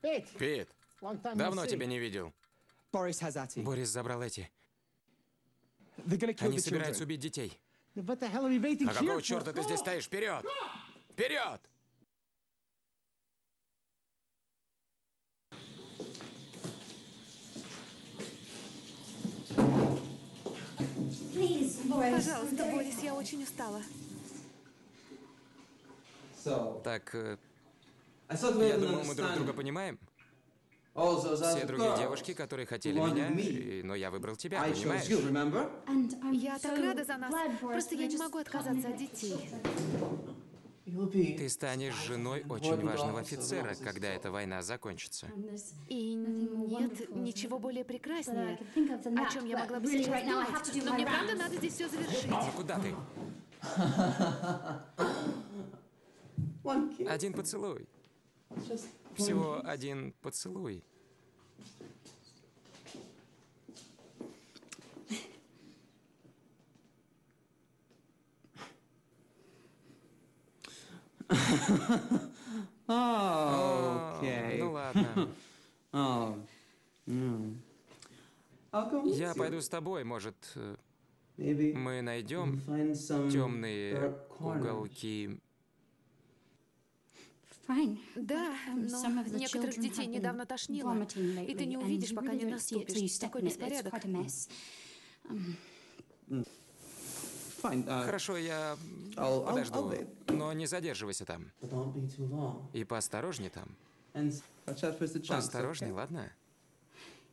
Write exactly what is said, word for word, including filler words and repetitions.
Пит, давно тебя не видел. Борис забрал эти. Они собираются убить детей. А какого черта ты здесь стоишь? Вперед! Вперед! Пожалуйста, Борис, я очень устала. Так, э, я думал, мы друг друга понимаем. Все другие девушки, которые хотели меня, и- но я выбрал тебя, понимаешь? Я так рада за нас. Просто я не могу отказаться от детей. Ты станешь женой очень важного офицера, когда эта война закончится. И нет ничего более прекраснее, о чем я могла бы сейчас думать. Но мне правда надо здесь все завершить. Ну куда ты? Один поцелуй. Всего один поцелуй. Okay. Ну ладно. Oh. Mm. I'll go with Я you. пойду с тобой, может, э, Maybe мы we'll найдем find some темные dark corners. уголки. Да, но некоторых детей недавно тошнило. И ты не увидишь, пока не наступишь. Такой беспорядок. Fine. Uh, Хорошо, я I'll- I'll- подожду. I'll Но не задерживайся там. but don't be too long. И поосторожней там. And watch out for the chunks, Поосторожней, okay? ладно?